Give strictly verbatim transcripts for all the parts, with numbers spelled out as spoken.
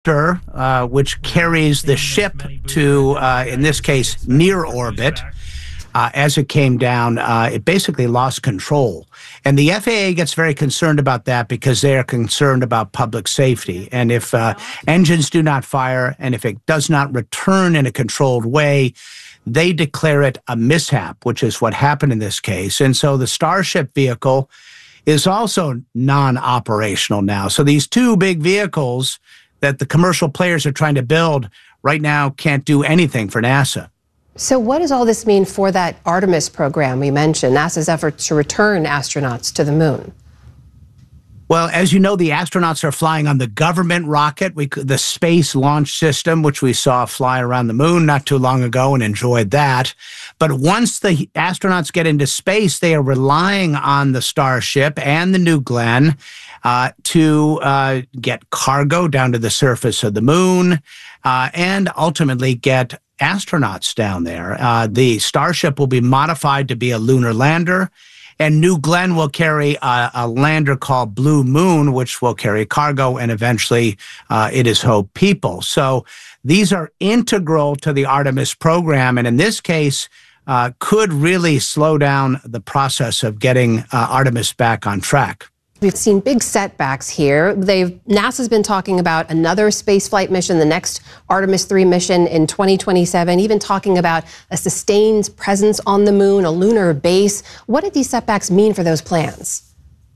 Uh, which carries the ship to, uh, in this case, near orbit. Uh, as it came down, uh, it basically lost control. And the F A A gets very concerned about that because they are concerned about public safety. And if uh, engines do not fire and if it does not return in a controlled way, they declare it a mishap, which is what happened in this case. And so the Starship vehicle is also non-operational now. So these two big vehicles that the commercial players are trying to build right now can't do anything for NASA. So what does all this mean for that Artemis program we mentioned, NASA's efforts to return astronauts to the moon? Well, as you know, the astronauts are flying on the government rocket, we, the Space Launch System, which we saw fly around the moon not too long ago and enjoyed that. But once the astronauts get into space, they are relying on the Starship and the New Glenn uh, to uh, get cargo down to the surface of the moon uh, and ultimately get astronauts down there. Uh, the Starship will be modified to be a lunar lander, and New Glenn will carry a, a lander called Blue Moon, which will carry cargo and eventually, uh, it is hoped, people. So these are integral to the Artemis program, and in this case, uh, could really slow down the process of getting uh, Artemis back on track. We've seen big setbacks here. They've NASA's been talking about another spaceflight mission, the next Artemis three mission in twenty twenty-seven, even talking about a sustained presence on the moon, a lunar base. What did these setbacks mean for those plans?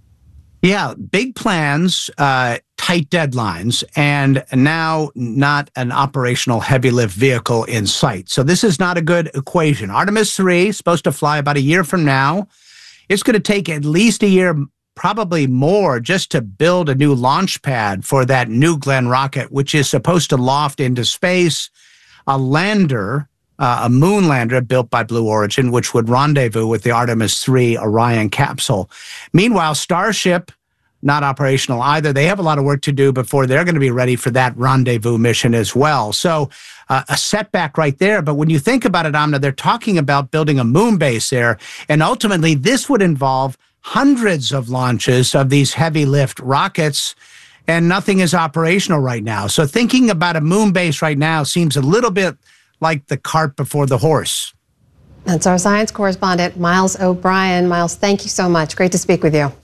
Yeah, big plans, uh, tight deadlines, and now not an operational heavy lift vehicle in sight. So this is not a good equation. Artemis three is supposed to fly about a year from now. It's going to take at least a year, probably more, just to build a new launch pad for that New Glenn rocket, which is supposed to loft into space a lander, uh, a moon lander built by Blue Origin, which would rendezvous with the Artemis three Orion capsule. Meanwhile, Starship, not operational either. They have a lot of work to do before they're going to be ready for that rendezvous mission as well. So uh, a setback right there. But when you think about it, Amna, they're talking about building a moon base there. And ultimately, this would involve hundreds of launches of these heavy lift rockets, and nothing is operational right now. So thinking about a moon base right now seems a little bit like the cart before the horse. That's our science correspondent, Miles O'Brien. Miles, thank you so much. Great to speak with you.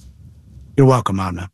You're welcome, Amna.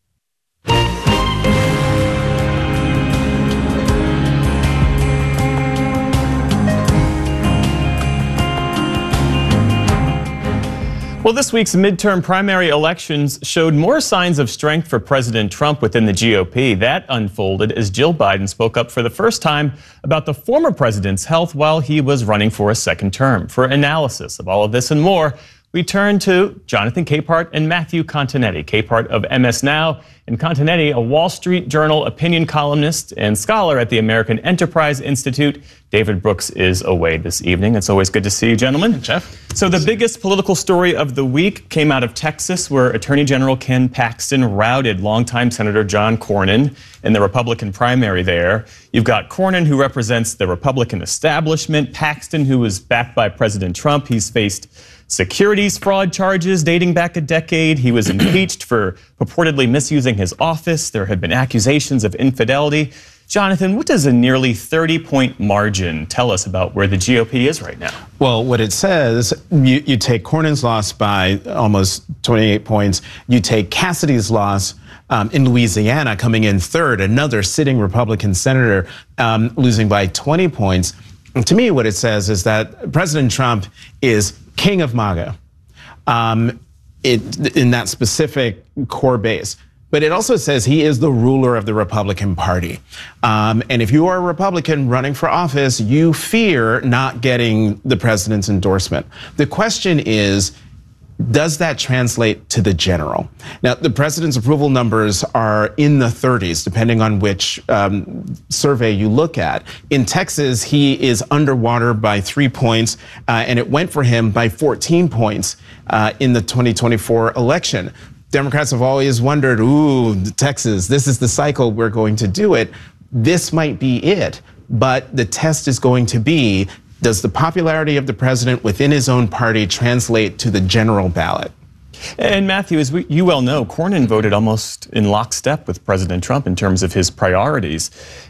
Well, this week's midterm primary elections showed more signs of strength for President Trump within the G O P. That unfolded as Jill Biden spoke up for the first time about the former president's health while he was running for a second term. For analysis of all of this and more, we turn to Jonathan Capehart and Matthew Continetti. Capehart of M S Now and Continetti, a Wall Street Journal opinion columnist and scholar at the American Enterprise Institute. David Brooks is away this evening. It's always good to see you, gentlemen. Jeff. So the biggest political story of the week came out of Texas, where Attorney General Ken Paxton routed longtime Senator John Cornyn in the Republican primary there. You've got Cornyn, who represents the Republican establishment, Paxton, who was backed by President Trump. He's faced securities fraud charges dating back a decade. He was impeached for purportedly misusing his office. There have been accusations of infidelity. Jonathan, what does a nearly thirty-point margin tell us about where the G O P is right now? Well, what it says, you, you take Cornyn's loss by almost twenty-eight points. You take Cassidy's loss um, in Louisiana coming in third, another sitting Republican senator um, losing by twenty points. And to me, what it says is that President Trump is king of MAGA um, it, in that specific core base. But it also says he is the ruler of the Republican Party. Um, and if you are a Republican running for office, you fear not getting the president's endorsement. The question is, does that translate to the general? Now, the president's approval numbers are in the thirties, depending on which um, survey you look at. In Texas, he is underwater by three points, uh, and it went for him by fourteen points uh, in the twenty twenty-four election. Democrats have always wondered, ooh, Texas, this is the cycle we're going to do it. This might be it, but the test is going to be, does the popularity of the president within his own party translate to the general ballot? And Matthew, as we, you well know, Cornyn voted almost in lockstep with President Trump in terms of his priorities.